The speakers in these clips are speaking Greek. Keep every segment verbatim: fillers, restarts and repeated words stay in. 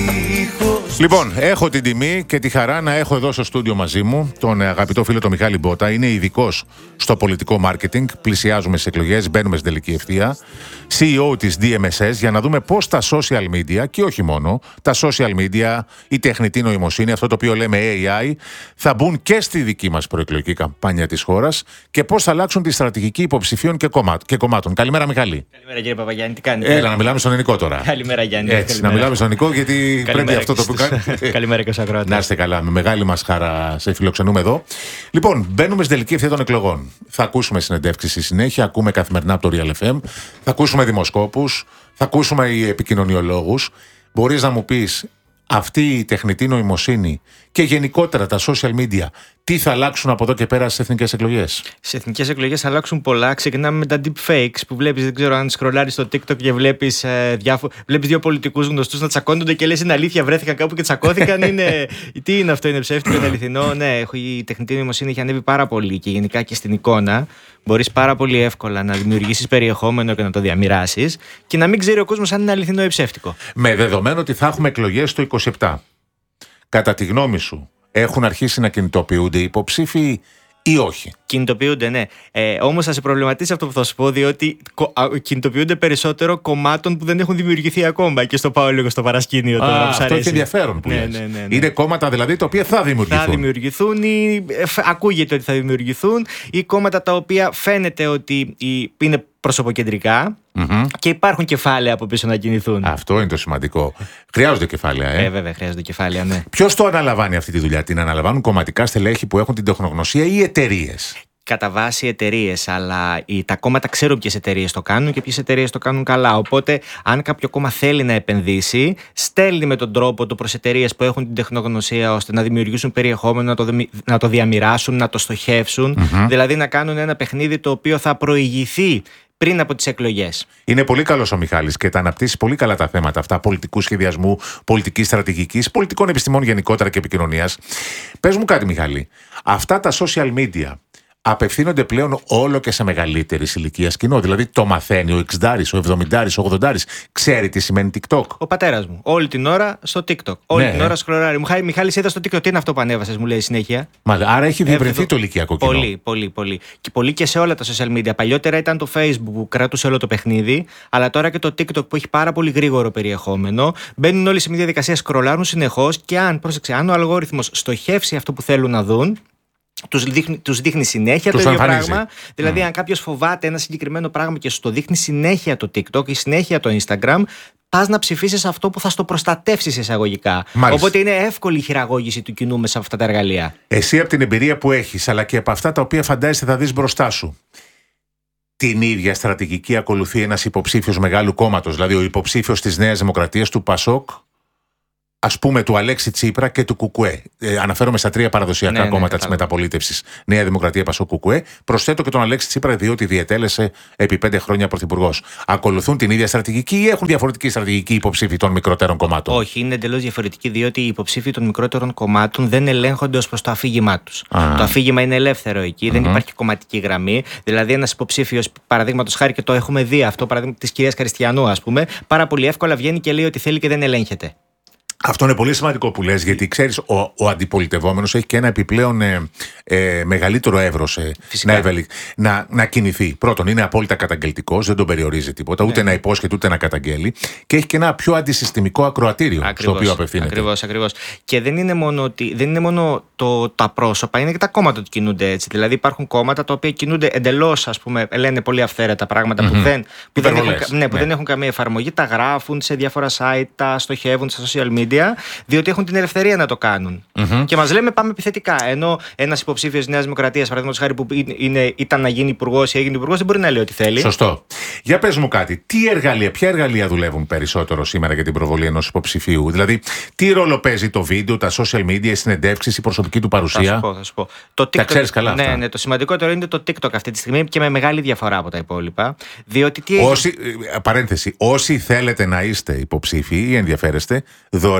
Λοιπόν, έχω την τιμή και τη χαρά να έχω εδώ στο στούντιο μαζί μου τον αγαπητό φίλο τον Μιχάλη Μπότα. Είναι ειδικός στο πολιτικό μάρκετινγκ. Πλησιάζουμε στις εκλογές, μπαίνουμε στην τελική ευθεία. σι ι ο της ντι εμ ες ες, για να δούμε πώς τα social media, και όχι μόνο, τα social media, η τεχνητή νοημοσύνη, αυτό το οποίο λέμε έι άι, θα μπουν και στη δική μας προεκλογική καμπάνια της χώρας και πώς θα αλλάξουν τη στρατηγική υποψηφίων και, κομμά... και κομμάτων. Καλημέρα, Μιχάλη. Καλημέρα, κύριε Παπαγιάννη, τι κάνετε? Έλα, να μιλάμε στον ελληνικό τώρα. Καλημέρα, Γιάννη. Έτσι, καλημέρα. Να μιλάμε στον ελληνικό, γιατί καλημέρα, πρέπει αυτό το που κάνει. Καλημέρα και στους ακροατές. Να είστε καλά, με μεγάλη μας χαρά σε φιλοξενούμε εδώ. Λοιπόν, μπαίνουμε στη τελική ευθεία των εκλογών. Θα ακούσουμε συνεντεύξεις στη συνέχεια, ακούμε καθημερινά από το Real εφ εμ, θα ακούσουμε δημοσκόπους, θα ακούσουμε οι επικοινωνιολόγους. Μπορείς να μου πεις, αυτή η τεχνητή νοημοσύνη και γενικότερα τα social media, τι θα αλλάξουν από εδώ και πέρα στις εθνικές εκλογές? Στις εθνικές εκλογές θα αλλάξουν πολλά. Ξεκινάμε με τα deepfakes που βλέπεις, δεν ξέρω αν σκρολάρεις στο TikTok και βλέπεις, ε, διάφο... βλέπεις δύο πολιτικούς γνωστούς να τσακώνονται και λες είναι αλήθεια, βρέθηκαν κάπου και τσακώθηκαν. είναι... Τι είναι αυτό, είναι ψεύτικο, είναι αληθινό? Ναι, η τεχνητή νοημοσύνη έχει ανέβει πάρα πολύ και γενικά και στην εικόνα. Μπορείς πάρα πολύ εύκολα να δημιουργήσεις περιεχόμενο και να το διαμοιράσεις και να μην ξέρει ο κόσμος αν είναι αληθινό ή ψεύτικο. Με δεδομένο ότι θα έχουμε εκλογές το είκοσι επτά. Κατά τη γνώμη σου, έχουν αρχίσει να κινητοποιούνται οι υποψήφοι ή όχι? Κινητοποιούνται, ναι. Ε, όμως θα σε προβληματίσει αυτό που θα σου πω, διότι κο, α, κινητοποιούνται περισσότερο κομμάτων που δεν έχουν δημιουργηθεί ακόμα. Και στο πάω λίγο στο παρασκήνιο τώρα. Α, αυτό έχει ενδιαφέρον που ναι, λες. Ναι, ναι, ναι. Είναι κόμματα δηλαδή τα οποία θα δημιουργηθούν. Θα δημιουργηθούν ή ε, ακούγεται ότι θα δημιουργηθούν, ή κόμματα τα οποία φαίνεται ότι είναι προσωποκεντρικά mm-hmm. και υπάρχουν κεφάλαια από πίσω να κινηθούν. Αυτό είναι το σημαντικό. Χρειάζονται κεφάλαια, ε. Ε, βέβαια, χρειάζονται κεφάλαια, ναι. Ποιος το αναλαμβάνει αυτή τη δουλειά? Την αναλαμβάνουν κομματικά στελέχη που έχουν την τεχνογνωσία ή εταιρείες? Κατά βάση εταιρείες, αλλά οι, τα κόμματα ξέρουν ποιες εταιρείες το κάνουν και ποιες εταιρείες το κάνουν καλά. Οπότε, αν κάποιο κόμμα θέλει να επενδύσει, στέλνει με τον τρόπο του προς εταιρείες που έχουν την τεχνογνωσία ώστε να δημιουργήσουν περιεχόμενο, να το, να το διαμοιράσουν, να το στοχεύσουν. Mm-hmm. Δηλαδή, να κάνουν ένα παιχνίδι το οποίο θα προηγηθεί πριν από τις εκλογές. Είναι πολύ καλός ο Μιχάλης και τα αναπτύσσει πολύ καλά τα θέματα αυτά πολιτικού σχεδιασμού, πολιτικής στρατηγικής, πολιτικών επιστημών γενικότερα και επικοινωνίας. Πες μου κάτι, Μιχάλη. Αυτά τα social media απευθύνονται πλέον όλο και σε μεγαλύτερη ηλικία κοινό. Δηλαδή το μαθαίνει ο εξήντα, ο εβδομήντα, ο ογδόντα. Ξέρει τι σημαίνει TikTok. Ο πατέρας μου. Όλη την ώρα στο TikTok. Όλη ναι. την ώρα σκρολάρει. Μου χάρη, Μιχάλη, είδα στο TikTok, τι είναι αυτό που ανέβασες, μου λέει συνέχεια. Μάλιστα. Άρα έχει διευρυνθεί το ηλικιακό κοινό. Πολύ, πολύ, πολύ. Και πολύ και σε όλα τα social media. Παλιότερα ήταν το Facebook που κράτουσε όλο το παιχνίδι, αλλά τώρα και το TikTok που έχει πάρα πολύ γρήγορο περιεχόμενο. Μπαίνουν όλοι σε μια διαδικασία, σκρολάρουν συνεχώς και αν, πρόσεξε, αν ο αλγόριθμος στοχεύσει αυτό που θέλουν να δουν, Τους δείχνει, τους δείχνει συνέχεια τους το ίδιο πράγμα. Δηλαδή, mm. αν κάποιος φοβάται ένα συγκεκριμένο πράγμα και σου το δείχνει συνέχεια το TikTok ή συνέχεια το Instagram, πας να ψηφίσεις αυτό που θα στο προστατεύσεις εισαγωγικά. Μάλιστα. Οπότε είναι εύκολη η χειραγώγηση του κοινού μέσα από αυτά τα εργαλεία. Εσύ από την εμπειρία που έχεις, αλλά και από αυτά τα οποία φαντάζεσαι θα δεις μπροστά σου, την ίδια στρατηγική ακολουθεί ένας υποψήφιος μεγάλου κόμματος, δηλαδή ο υποψήφιος της Νέας Δημοκρατίας, του Πασόκ, ας πούμε του Αλέξη Τσίπρα και του Κουκουέ? Ε, αναφέρομαι στα τρία παραδοσιακά ναι, κόμματα ναι, της μεταπολίτευσης, Νέα Δημοκρατία, Πασόκ, Κουκουέ. Προσθέτω και τον Αλέξη Τσίπρα, διότι διετέλεσε επί πέντε χρόνια πρωθυπουργός. Ακολουθούν την ίδια στρατηγική ή έχουν διαφορετική στρατηγική υποψήφοι των μικρότερων κομμάτων? Όχι, είναι εντελώς διαφορετική, διότι οι υποψήφοι των μικρότερων κομμάτων δεν ελέγχονται ως προς το αφήγημά τους. Ah. Το αφήγημα είναι ελεύθερο εκεί, mm-hmm. δεν υπάρχει κομματική γραμμή. Δηλαδή, ένας υποψήφιος, παραδείγματος χάρη, και το έχουμε δει αυτό, παραδείγματος της κυρίας Χριστιανού, ας πούμε, πάρα πολύ εύκολα βγαίνει και λέει ότι θέλει και δεν ελέγχεται. Αυτό είναι πολύ σημαντικό που λες, γιατί ξέρεις, ο, ο αντιπολιτευόμενος έχει και ένα επιπλέον ε, ε, μεγαλύτερο εύρος ε, να, ευελι... να, να κινηθεί. Πρώτον, είναι απόλυτα καταγγελτικός, δεν τον περιορίζει τίποτα, ούτε ναι. να υπόσχεται ούτε να καταγγέλει, και έχει και ένα πιο αντισυστημικό ακροατήριο ακριβώς, στο οποίο απευθύνεται. Ακριβώς, ακριβώς. Και δεν είναι μόνο, ότι, δεν είναι μόνο το, τα πρόσωπα, είναι και τα κόμματα που κινούνται έτσι. Δηλαδή, υπάρχουν κόμματα τα οποία κινούνται εντελώς, ας πούμε, λένε πολύ αυθαίρετα πράγματα mm-hmm. που, δεν, που, δεν έχουν, ναι, ναι. που δεν έχουν καμία εφαρμογή, τα γράφουν σε διάφορα site, τα στοχεύουν στα social media. Διότι έχουν την ελευθερία να το κάνουν. Mm-hmm. Και μας λέμε πάμε επιθετικά. Ενώ ένας υποψήφιος Νέας Δημοκρατίας, παραδείγματος χάρη, που είναι, ήταν να γίνει υπουργός ή έγινε υπουργός, δεν μπορεί να λέει ό,τι θέλει. Σωστό. Για πες μου κάτι. Τι εργαλεία, ποια εργαλεία δουλεύουν περισσότερο σήμερα για την προβολή ενός υποψηφίου? Δηλαδή, τι ρόλο παίζει το βίντεο, τα social media, οι συνεντεύξεις, η προσωπική του παρουσία? Θα σου πω, θα σου πω. Το TikTok, τα ξέρεις καλά ναι, αυτά. Ναι, το σημαντικότερο είναι το TikTok αυτή τη στιγμή και με μεγάλη διαφορά από τα υπόλοιπα. Διότι τι έχει... όσοι, παρένθεση, όσοι θέλετε να είστε υποψήφοι ή ενδιαφέρεστε, δωρεάν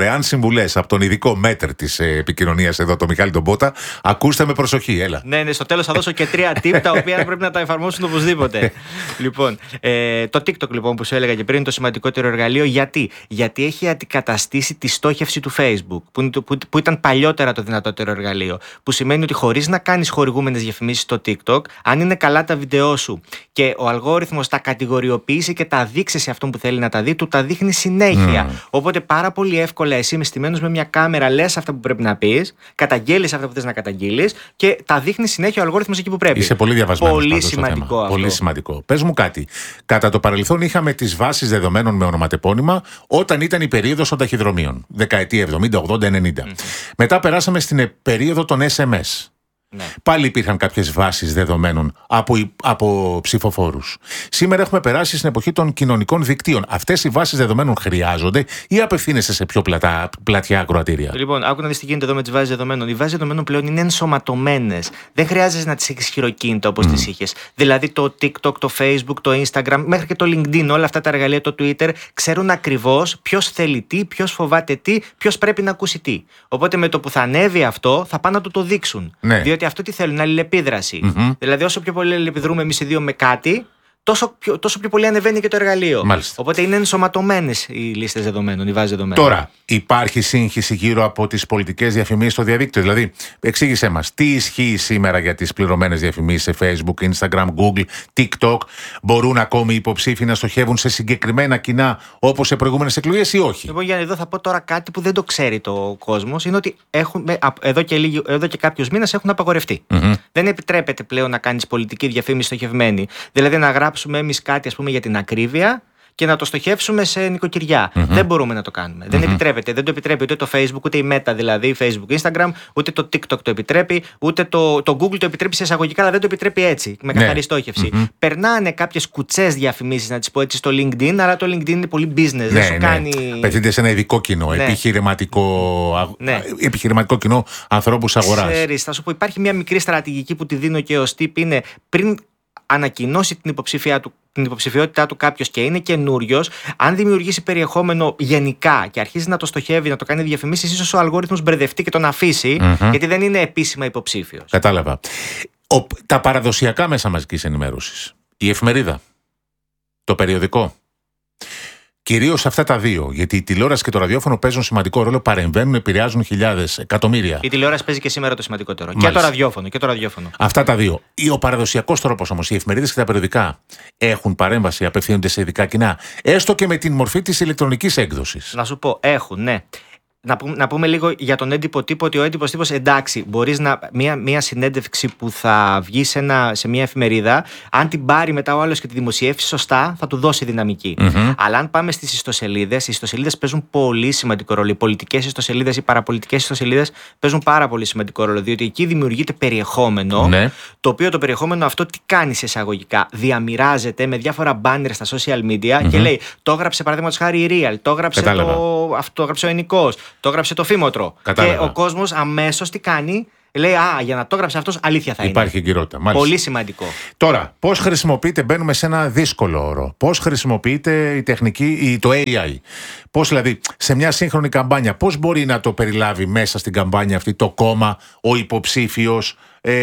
Δωρεάν συμβουλές από τον ειδικό μέτρ της επικοινωνίας εδώ, τον Μιχάλη τον Πότα. Ακούστε με προσοχή, έλα. Ναι, ναι, στο τέλος θα δώσω και τρία tip τα οποία πρέπει να τα εφαρμόσουν οπωσδήποτε. Λοιπόν, ε, το TikTok λοιπόν που σου έλεγα και πριν είναι το σημαντικότερο εργαλείο. Γιατί? Γιατί έχει αντικαταστήσει τη στόχευση του Facebook, που, που, που ήταν παλιότερα το δυνατότερο εργαλείο. Που σημαίνει ότι χωρίς να κάνεις χορηγούμενες διαφημίσεις στο TikTok, αν είναι καλά τα βίντεό σου και ο αλγόριθμος τα κατηγοριοποιήσει και τα δείξει σε αυτόν που θέλει να τα δει, του τα δείχνει συνέχεια. Mm. Οπότε πάρα πολύ εύκολα εσύ μεστημένος με μια κάμερα λες αυτά που πρέπει να πεις, καταγγέλεις αυτά που θες να καταγγείλεις και τα δείχνει συνέχεια ο αλγόριθμος εκεί που πρέπει. Είσαι πολύ διαβασμένος. Πολύ σημαντικό αυτό. Πολύ σημαντικό. Πες μου κάτι. Κατά το παρελθόν είχαμε τις βάσεις δεδομένων με ονοματεπώνυμα όταν ήταν η περίοδος των ταχυδρομείων. Δεκαετία εβδομήντα, ογδόντα, ενενήντα. Mm. Μετά περάσαμε στην περίοδο των ες εμ ες. Ναι. Πάλι υπήρχαν κάποιες βάσεις δεδομένων από, από ψηφοφόρους. Σήμερα έχουμε περάσει στην εποχή των κοινωνικών δικτύων. Αυτές οι βάσεις δεδομένων χρειάζονται ή απευθύνεσαι σε πιο πλατά, πλατιά ακροατήρια? Λοιπόν, άκου να δεις τι γίνεται εδώ με τις βάσεις δεδομένων. Οι βάσεις δεδομένων πλέον είναι ενσωματωμένες. Δεν χρειάζεται να τις έχεις χειροκίνητα όπως mm. τις είχες. Δηλαδή το TikTok, το Facebook, το Instagram, μέχρι και το LinkedIn, όλα αυτά τα εργαλεία, το Twitter, ξέρουν ακριβώς ποιος θέλει τι, ποιος φοβάται τι, ποιος πρέπει να ακούσει τι. Οπότε με το που θα ανέβει αυτό, θα πάνε να του το δείξουν. Ναι. Διότι αυτό τι θέλουν, αλληλεπίδραση. Mm-hmm. Δηλαδή, όσο πιο πολύ αλληλεπιδρούμε εμείς οι δύο με κάτι, τόσο πιο, τόσο πιο πολύ ανεβαίνει και το εργαλείο. Μάλιστα. Οπότε είναι ενσωματωμένες οι λίστες δεδομένων, οι βάσεις δεδομένων. Τώρα, υπάρχει σύγχυση γύρω από τις πολιτικές διαφημίσεις στο διαδίκτυο? Δηλαδή, εξήγησέ μας, τι ισχύει σήμερα για τις πληρωμένες διαφημίσεις σε Facebook, Instagram, Google, TikTok? Μπορούν ακόμη οι υποψήφοι να στοχεύουν σε συγκεκριμένα κοινά όπως σε προηγούμενες εκλογές ή όχι? Λοιπόν, Γιάννη, εδώ θα πω τώρα κάτι που δεν το ξέρει το κόσμος. Είναι ότι έχουν, εδώ, και λίγοι, εδώ και κάποιους μήνες έχουν απαγορευτεί. Mm-hmm. Δεν επιτρέπεται πλέον να κάνεις πολιτική διαφήμιση στοχευμένη. Δηλαδή, να γράψουμε εμείς κάτι, ας πούμε, για την ακρίβεια και να το στοχεύσουμε σε νοικοκυριά. Mm-hmm. Δεν μπορούμε να το κάνουμε. Mm-hmm. Δεν επιτρέπεται. Δεν το επιτρέπει ούτε το Facebook, ούτε η Meta, δηλαδή Facebook, Instagram, ούτε το TikTok το επιτρέπει, ούτε το, το Google το επιτρέπει σε εισαγωγικά, αλλά δεν το επιτρέπει έτσι, με καθαρή ναι. στόχευση. Mm-hmm. Περνάνε κάποιες κουτσές διαφημίσεις, να τις πω έτσι, στο LinkedIn, αλλά το LinkedIn είναι πολύ business. Ναι, δεν σου ναι. κάνει. Απευθύνεται σε ένα ειδικό κοινό, ναι. επιχειρηματικό, ναι. επιχειρηματικό κοινό ανθρώπους αγοράς. Ξέρεις, θα σου πω, υπάρχει μια μικρή στρατηγική που τη δίνω και ως tip, είναι πριν ανακοινώσει την, του, την υποψηφιότητά του κάποιος και είναι καινούριος, αν δημιουργήσει περιεχόμενο γενικά και αρχίζει να το στοχεύει, να το κάνει διαφημίσεις, ίσως ο αλγόριθμος μπερδευτεί και τον αφήσει, mm-hmm. γιατί δεν είναι επίσημα υποψήφιος. Κατάλαβα. Ο, τα παραδοσιακά μέσα μαζικής ενημέρωσης, η εφημερίδα, το περιοδικό, κυρίως αυτά τα δύο, γιατί η τηλεόραση και το ραδιόφωνο παίζουν σημαντικό ρόλο, παρεμβαίνουν, επηρεάζουν χιλιάδες, εκατομμύρια. Η τηλεόραση παίζει και σήμερα το σημαντικότερο. Μάλιστα. Και το ραδιόφωνο, και το ραδιόφωνο. Αυτά τα δύο. Ο παραδοσιακός τρόπος όμως, οι εφημερίδες και τα περιοδικά έχουν παρέμβαση, απευθύνονται σε ειδικά κοινά, έστω και με την μορφή της ηλεκτρονικής έκδοσης. Να σου πω, έχουν, ναι. Να πούμε, να πούμε λίγο για τον έντυπο τύπο, ότι ο έντυπος τύπος, εντάξει, μπορείς να. Μία, μία συνέντευξη που θα βγει σε, ένα, σε μια εφημερίδα, αν την πάρει μετά ο άλλος και τη δημοσιεύσει σωστά, θα του δώσει δυναμική. Mm-hmm. Αλλά αν πάμε στις ιστοσελίδες, οι ιστοσελίδες παίζουν πολύ σημαντικό ρόλο. Οι πολιτικές ιστοσελίδες, οι παραπολιτικές ιστοσελίδες παίζουν πάρα πολύ σημαντικό ρόλο. Διότι εκεί δημιουργείται περιεχόμενο, ναι. το οποίο το περιεχόμενο αυτό τι κάνει σε εισαγωγικά? Διαμοιράζεται με διάφορα μπάνερ στα social media mm-hmm. και λέει, το έγραψε παραδείγματος χάρη η Real, το έγραψε, το, αυτό, το έγραψε ο Ενικός. Το έγραψε το Φήμοτρο. Κατάλαβα. Και ο κόσμος αμέσως τι κάνει? Λέει, α, για να το έγραψε αυτός, αλήθεια θα είναι. Υπάρχει εγκυρότητα. Μάλιστα. Πολύ σημαντικό. Τώρα, πώς χρησιμοποιείται, μπαίνουμε σε ένα δύσκολο όρο. Πώς χρησιμοποιείται η τεχνική, το έι άι. Πώς δηλαδή, σε μια σύγχρονη καμπάνια, πώς μπορεί να το περιλάβει μέσα στην καμπάνια αυτή το κόμμα, ο υποψήφιος, ε,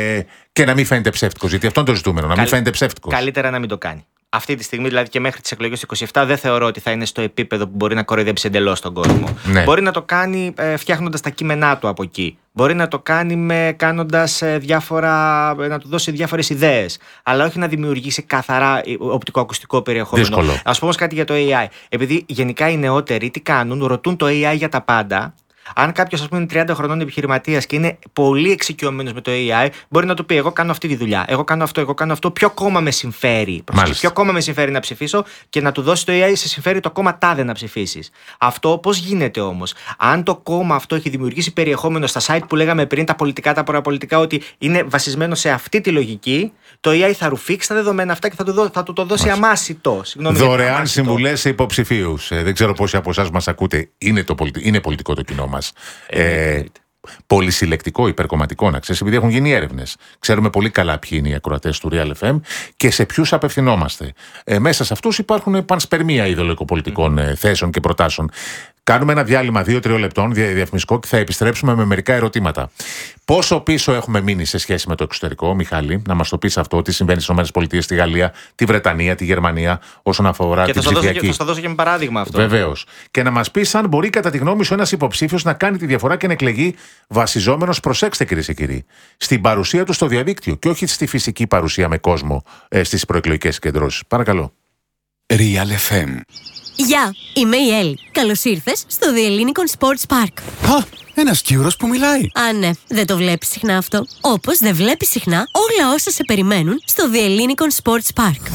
και να μην φαίνεται ψεύτικος? Γιατί αυτό είναι το ζητούμενο, να μην Καλ... φαίνεται ψεύτικος. Καλύτερα να μην το κάνει. Αυτή τη στιγμή, δηλαδή και μέχρι τις εκλογές του είκοσι επτά, δεν θεωρώ ότι θα είναι στο επίπεδο που μπορεί να κοροϊδέψει εντελώς τον κόσμο. Ναι. Μπορεί να το κάνει ε, φτιάχνοντας τα κείμενά του από εκεί. Μπορεί να το κάνει με, κάνοντας ε, διάφορα, ε, να του δώσει διάφορες ιδέες. Αλλά όχι να δημιουργήσει καθαρά οπτικοακουστικό περιεχόμενο. Δύσκολο. Ας πω όμως κάτι για το έι άι. Επειδή γενικά οι νεότεροι τι κάνουν, ρωτούν το έι άι για τα πάντα. Αν κάποιος, ας πούμε, είναι τριάντα χρονών επιχειρηματίας και είναι πολύ εξοικειωμένος με το έι άι, μπορεί να του πει: εγώ κάνω αυτή τη δουλειά, εγώ κάνω αυτό, εγώ κάνω αυτό. Ποιο κόμμα με συμφέρει? Ποιο κόμμα με συμφέρει να ψηφίσω? Και να του δώσει το έι άι, σε συμφέρει το κόμμα τάδε να ψηφίσεις. Αυτό πώς γίνεται όμως? Αν το κόμμα αυτό έχει δημιουργήσει περιεχόμενο στα site που λέγαμε πριν, τα πολιτικά, τα παραπολιτικά, ότι είναι βασισμένο σε αυτή τη λογική, το έι άι θα ρουφήξει τα δεδομένα αυτά και θα του, δω, θα του το δώσει αμάσιτο. Δωρεάν συμβουλές σε υποψηφίους. Ε, δεν ξέρω πόσοι από εσάς μας ακούτε. Είναι, το πολιτι... είναι πολιτικό το κοινό μας. Ε, πολυσυλλεκτικό, υπερκομματικό, να ξέρεις, επειδή έχουν γίνει έρευνες. Ξέρουμε πολύ καλά ποιοι είναι οι ακροατές του Real εφ εμ και σε ποιους απευθυνόμαστε. Ε, μέσα σε αυτούς υπάρχουν πανσπερμία ιδεολογικοπολιτικών ε, θέσεων και προτάσεων. Κάνουμε ένα διάλειμμα δύο τρία λεπτών διαφημιστικό και θα επιστρέψουμε με μερικά ερωτήματα. Πόσο πίσω έχουμε μείνει σε σχέση με το εξωτερικό, Μιχάλη, να μας το πεις αυτό, τι συμβαίνει στις ΗΠΑ, στη Γαλλία, τη Βρετανία, τη Γερμανία, όσον αφορά και την θα ψηφιακή. Και θα σας δώσω και με παράδειγμα αυτό. Βεβαίως. Και να μας πεις αν μπορεί, κατά τη γνώμη σου, ένας υποψήφιος να κάνει τη διαφορά και να εκλεγεί βασιζόμενος, προσέξτε κυρίες και κύριοι, στην παρουσία του στο διαδίκτυο και όχι στη φυσική παρουσία με κόσμο ε, στις προεκλογικές συγκεντρώσεις. Παρακαλώ. Real εφ εμ. Γεια, είμαι η Έλλη. Καλώς ήρθες στο The Ellinikon Sports Park. Α, ένας Κύρος που μιλάει. Α, ναι, δεν το βλέπεις συχνά αυτό. Όπως δεν βλέπεις συχνά όλα όσα σε περιμένουν στο The Ellinikon Sports Park.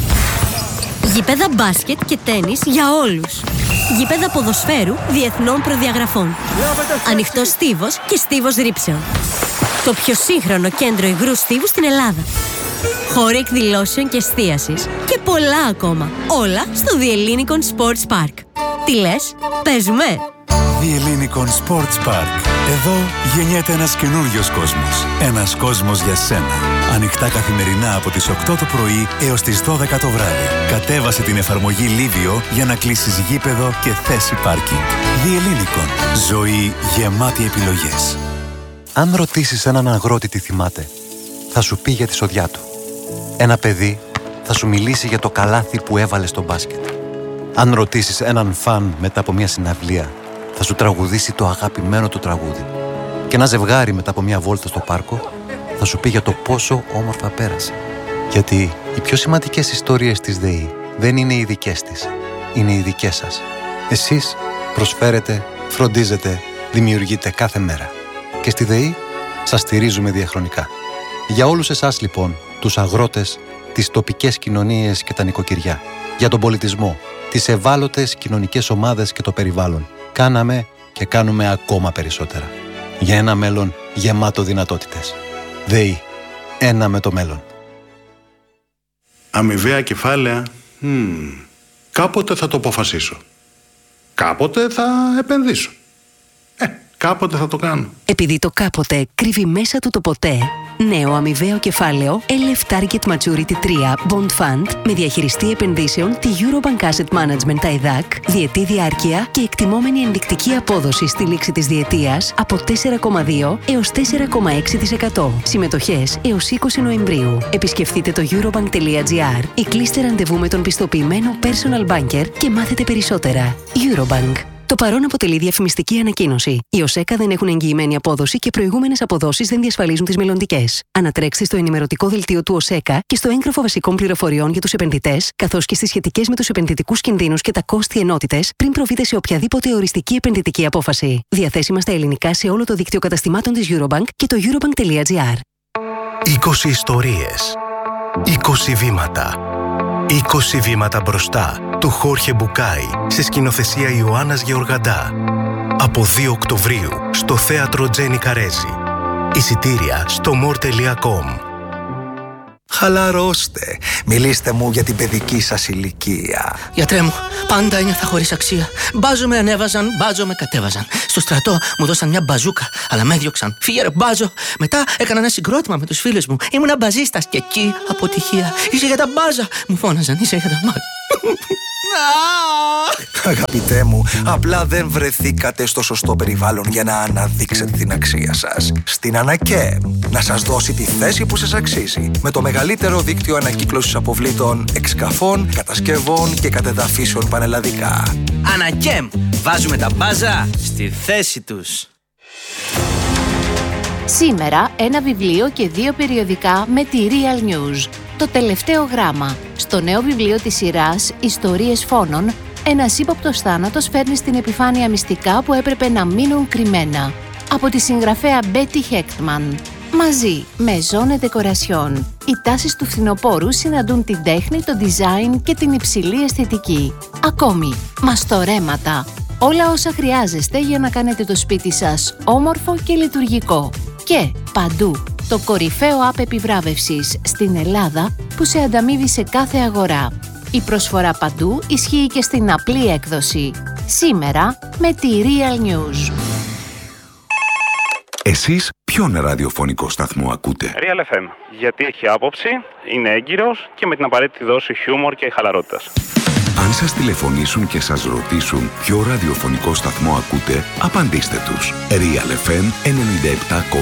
Γήπεδα μπάσκετ και τένις για όλους. Γήπεδα ποδοσφαίρου διεθνών προδιαγραφών. Ανοιχτός στίβος και στίβος ρήψεων. Το πιο σύγχρονο κέντρο υγρού στίβου στην Ελλάδα. Χώροι εκδηλώσεων και εστίασης και πολλά ακόμα. Όλα στο The Ellinikon Sports Park. Τι λες, παίζουμε? The Ellinikon Sports Park. Εδώ γεννιέται ένας καινούριος κόσμος. Ένας κόσμος για σένα. Ανοιχτά καθημερινά από τις οκτώ το πρωί έως τις δώδεκα το βράδυ. Κατέβασε την εφαρμογή Livio για να κλείσεις γήπεδο και θέση πάρκινγκ. The Ellinikon. Ζωή γεμάτη επιλογές. Αν ρωτήσεις έναν αγρότη τι θυμάται, θα σου πει για τη σοδιά του. Ένα παιδί θα σου μιλήσει για το καλάθι που έβαλε στο μπάσκετ. Αν ρωτήσεις έναν φαν μετά από μια συναυλία, θα σου τραγουδήσει το αγαπημένο του τραγούδι. Και ένα ζευγάρι μετά από μια βόλτα στο πάρκο θα σου πει για το πόσο όμορφα πέρασε. Γιατί οι πιο σημαντικές ιστορίες της ΔΕΗ δεν είναι οι δικές της, είναι οι δικές σας. Εσείς προσφέρετε, φροντίζετε, δημιουργείτε κάθε μέρα. Και στη ΔΕΗ σας στηρίζουμε διαχρονικά. Για όλους εσάς λοιπόν, τους αγρότες, τις τοπικές κοινωνίες και τα νοικοκυριά, για τον πολιτισμό, τις ευάλωτες κοινωνικές ομάδες και το περιβάλλον, κάναμε και κάνουμε ακόμα περισσότερα. Για ένα μέλλον γεμάτο δυνατότητες. ΔΕΗ. Ένα με το μέλλον. Αμοιβαία κεφάλαια. Hmm. Κάποτε θα το αποφασίσω. Κάποτε θα επενδύσω. Ε, κάποτε θα το κάνω. Επειδή το κάποτε κρύβει μέσα του το ποτέ, νέο αμοιβαίο κεφάλαιο ελ εφ Target Maturity τρία Bond Fund με διαχειριστή επενδύσεων τη Eurobank Asset Management τα ΕΔΑΚ, διετή διάρκεια και εκτιμόμενη ενδεικτική απόδοση στη λήξη της διετίας από τέσσερα κόμμα δύο έως τέσσερα κόμμα έξι τοις εκατό. Συμμετοχές έως είκοσι Νοεμβρίου. Επισκεφτείτε το eurobank τελεία gr ή κλείστε ραντεβού με τον πιστοποιημένο personal banker και μάθετε περισσότερα. Eurobank. Το παρόν αποτελεί διαφημιστική ανακοίνωση. Οι ΟΣΕΚΑ δεν έχουν εγγυημένη απόδοση και προηγούμενες αποδόσεις δεν διασφαλίζουν τις μελλοντικές. Ανατρέξτε στο ενημερωτικό δελτίο του ΟΣΕΚΑ και στο έγγραφο βασικών πληροφοριών για τους επενδυτές, καθώς και στις σχετικές με τους επενδυτικούς κινδύνους και τα κόστη ενότητες, πριν προβείτε σε οποιαδήποτε οριστική επενδυτική απόφαση. Διαθέσιμα στα ελληνικά σε όλο το δίκτυο καταστημάτων της Eurobank και το eurobank τελεία gr. είκοσι ιστορίες. είκοσι βήματα. είκοσι βήματα μπροστά του Χόρχε Μπουκάη σε σκηνοθεσία Ιωάννας Γεωργαντά. Από δύο Οκτωβρίου στο θέατρο Τζένι Καρέζη. Εισιτήρια στο μορ τελεία κομ. Χαλαρώστε. Μιλήστε μου για την παιδική σας ηλικία. Γιατρέ μου, πάντα ένιωθα χωρίς αξία. Μπάζο με ανέβαζαν, μπάζο με κατέβαζαν. Στο στρατό μου δώσαν μια μπαζούκα, αλλά με έδιωξαν. Φύγε ρε μπάζο. Μετά έκανα ένα συγκρότημα με τους φίλους μου. Ήμουνα μπαζίστας και εκεί αποτυχία. Είσαι για τα μπάζα. Μου φώναζαν, είσαι για τα μπάζα. Αγαπητέ μου, απλά δεν βρεθήκατε στο σωστό περιβάλλον για να αναδείξετε την αξία σας. Στην Ανακέμ, να σας δώσει τη θέση που σας αξίζει. Με το μεγαλύτερο δίκτυο ανακύκλωσης αποβλήτων, εξκαφών, κατασκευών και κατεδαφίσεων πανελλαδικά. Ανακέμ, βάζουμε τα μπάζα στη θέση τους. Σήμερα ένα βιβλίο και δύο περιοδικά με τη Real News. Το τελευταίο γράμμα. Στο νέο βιβλίο της σειράς «Ιστορίες φόνων», ένας ύποπτος θάνατος φέρνει στην επιφάνεια μυστικά που έπρεπε να μείνουν κρυμμένα. Από τη συγγραφέα Betty Hechtman. Μαζί με Zone Decoration, οι τάσεις του φθινοπόρου συναντούν την τέχνη, το design και την υψηλή αισθητική. Ακόμη, μαστορέματα. Όλα όσα χρειάζεστε για να κάνετε το σπίτι σας όμορφο και λειτουργικό. Και παντού, το κορυφαίο app επιβράβευσης στην Ελλάδα που σε ανταμείβει σε κάθε αγορά. Η προσφορά παντού ισχύει και στην απλή έκδοση. Σήμερα με τη Real News. Εσείς ποιον ραδιοφωνικό σταθμό ακούτε? Real εφ εμ, γιατί έχει άποψη, είναι έγκυρος και με την απαραίτητη δόση χιούμορ και χαλαρότητας. Αν σας τηλεφωνήσουν και σας ρωτήσουν ποιο ραδιοφωνικό σταθμό ακούτε, απαντήστε τους. Real εφ εμ ενενήντα επτά κόμμα